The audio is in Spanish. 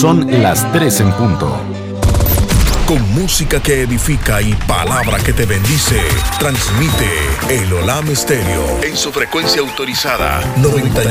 Son las 3 en punto. Con música que edifica y palabra que te bendice, transmite el Olam Stereo en su frecuencia autorizada 91.